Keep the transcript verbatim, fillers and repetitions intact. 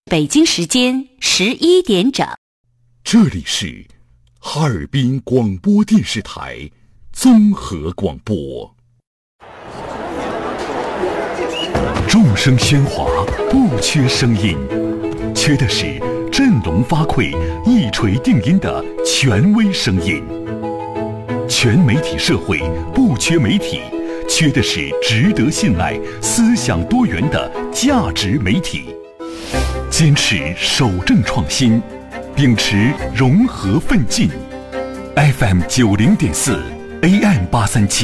北京时间十一点整。 这里是哈尔滨广播电视台综合广播。众声喧哗，不缺声音，缺的是振聋发聩、一锤定音的权威声音。全媒体社会不缺媒体，缺的是值得信赖、思想多元的价值媒体。坚持守正创新，秉持融合奋进。F M 九零点四 ，A M 八三七，